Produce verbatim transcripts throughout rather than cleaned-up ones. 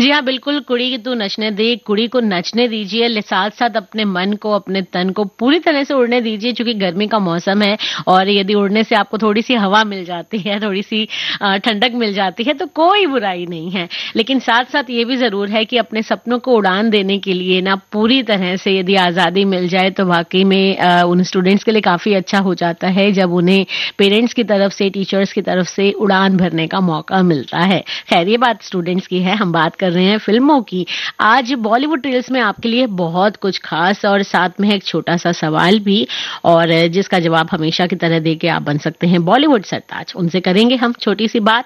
जी हाँ, बिल्कुल, कुड़ी तू नचने दे, कुड़ी को नचने दीजिए, ल साथ-साथ अपने मन को, अपने तन को पूरी तरह से उड़ने दीजिए चूँकि गर्मी का मौसम है और यदि उड़ने से आपको थोड़ी-सी हवा मिल जाती है, थोड़ी-सी अ, ठंडक मिल जाती है, तो कोई बुराई नहीं है। लेकिन साथ-साथ ये भी ज़रूर है कि अपने सपनों को उड़ान देने के लिए ना पूरी तरह से यदि आज़ादी मिल जाए, तो वाक़ई में अ, उन स्टूडेंट्स के लिए काफ़ी अच्छा हो जाता है, जब उन्हें पेरेंट्स की तरफ से, टीचर्स की तरफ से उड़ान भरने का मौका मिलता है। ख़ैर ये बात स्टूडेंट्स की है, हम बात कर रहे हैं फ़िल्मों की। आज बॉलीवुड रील्स में आपके लिए बहुत कुछ ख़ास और साथ में एक छोटा-सा सवाल भी और जिसका जवाब हमेशा की तरह दे के आप बन सकते हैं बॉलीवुड सरताज। उनसे करेंगे हम छोटी-सी बात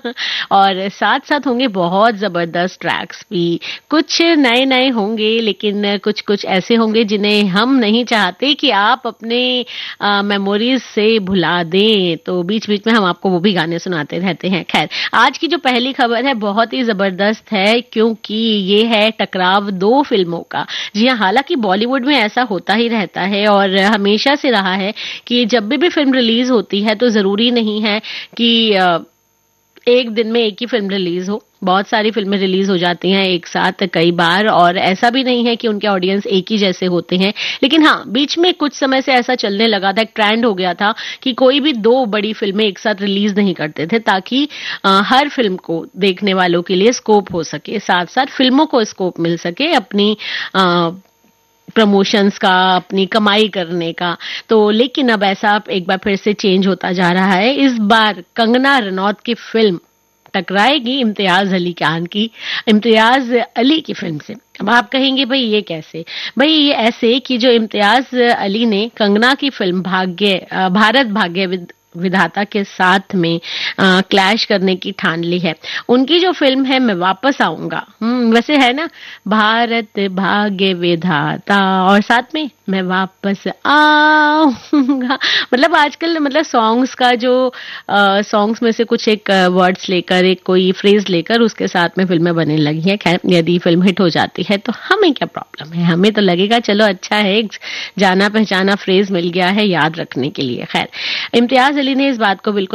और साथ-साथ होंगे बहुत ज़बरदस्त ट्रैक्स भी। कुछ नए-नए होंगे लेकिन कुछ-कुछ ऐसे होंगे जिन्हें हम नहीं चाहते कि आप अपने अ, मेमोरीज़ से भुला दें, तो बीच-बीच में हम आपको वो भी गाने सुनाते रहते हैं। ख़ैर, आज की जो पहली खबर है बहुत ही ज़बरदस्त है क्योंकि ये है टकराव दो फ़िल्मों का। जी हाँ, हालाँकि बॉलीवुड में ऐसा होता ही रहता है और हमेशा से रहा है कि जब भी भी फ़िल्म रिलीज़ होती है तो ज़रूरी नहीं है कि अ, एक दिन में एक ही फ़िल्म रिलीज़ हो। बहुत सारी फ़िल्में रिलीज़ हो जाती हैं एक साथ कई बार और ऐसा भी नहीं है कि उनके ऑडियंस एक ही जैसे होते हैं। लेकिन हाँ, बीच में कुछ समय से ऐसा चलने लगा था, एक ट्रेंड हो गया था कि कोई भी दो बड़ी फ़िल्में एक साथ रिलीज़ नहीं करते थे ताकि अ, हर फ़िल्म को देखने वालों के लिए स्कोप हो सके, साथ-साथ फ़िल्मों को स्कोप मिल सके अपनी अ, प्रमोशंस का, अपनी कमाई करने का। तो लेकिन अब ऐसा एक बार फिर से चेंज होता जा रहा है। इस बार कंगना रनौत की फ़िल्म टकराएगी इम्तियाज़ अली खान की इम्तियाज़ अली की फ़िल्म से। अब आप कहेंगे भई ये कैसे? भई ये ऐसे कि जो इम्तियाज़ अली ने कंगना की फ़िल्म भाग्य अ, भारत भाग्य विद विधाता के साथ में अ, क्लैश करने की ठान ली है। उनकी जो फ़िल्म है मैं वापस आऊँगा, हुँ, वैसे है ना भारत भाग्य विधाता और साथ में मैं वापस आऊँगा मतलब आजकल मतलब सॉन्ग्स का जो अ, सॉन्ग्स में से कुछ एक वर्ड्स लेकर, एक कोई फ्रेज़ लेकर उसके साथ में फ़िल्में बनने लगी हैं। ख़ैर यदि फ़िल्म हिट हो जाती है तो हमें क्या प्रॉब्लम है? हमें तो लगेगा चलो अच्छा है, एक जाना-पहचाना फ्रेज़ मिल गया है याद रखने के लिए। ख़ैर इम्तियाज़ अली ने इस बात को बिल्कुल